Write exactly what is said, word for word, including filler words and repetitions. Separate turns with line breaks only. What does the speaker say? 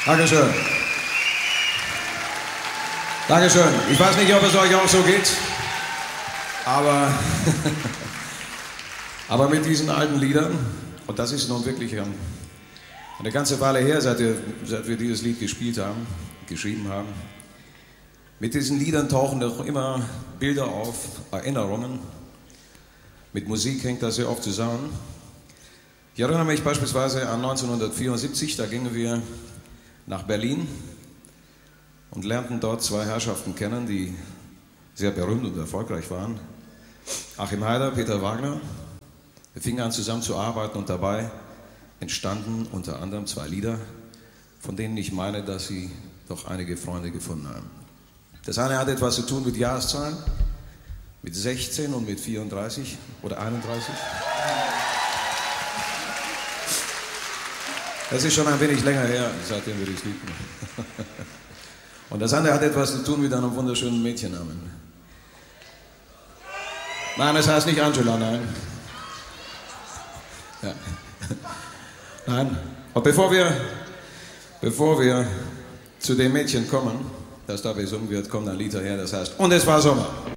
Dankeschön. Dankeschön. Ich weiß nicht, ob es euch auch so geht, aber, aber mit diesen alten Liedern, und das ist nun wirklich ähm, eine ganze Weile her, seit wir, seit wir dieses Lied gespielt haben, geschrieben haben, mit diesen Liedern tauchen doch immer Bilder auf, Erinnerungen. Mit Musik hängt das sehr oft zusammen. Ich erinnere mich beispielsweise an neunzehnhundertvierundsiebzig, da gingen wir nach Berlin und lernten dort zwei Herrschaften kennen, die sehr berühmt und erfolgreich waren. Achim Heider, Peter Wagner. Wir fingen an zusammen zu arbeiten und dabei entstanden unter anderem zwei Lieder, von denen ich meine, dass sie doch einige Freunde gefunden haben. Das eine hat etwas zu tun mit Jahreszahlen, mit sechzehn und mit vierunddreißig oder einunddreißig. Das ist schon ein wenig länger her, seitdem wir das Lied machen. Und das andere hat etwas zu tun mit einem wunderschönen Mädchennamen. Nein, es heißt nicht Angela, nein. Ja. Nein. Und bevor wir, bevor wir zu dem Mädchen kommen, das da besungen wird, kommt ein Lied daher, das heißt Und es war Sommer.